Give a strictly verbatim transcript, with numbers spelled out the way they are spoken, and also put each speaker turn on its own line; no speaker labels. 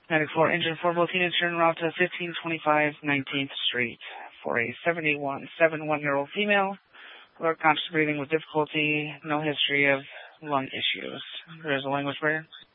ninety-four engine for Botina turn route to fifteen twenty-five nineteenth Street for a seventy-one, seven-one-year-old female who are conscious breathing with difficulty, no history of lung issues. There's a language barrier.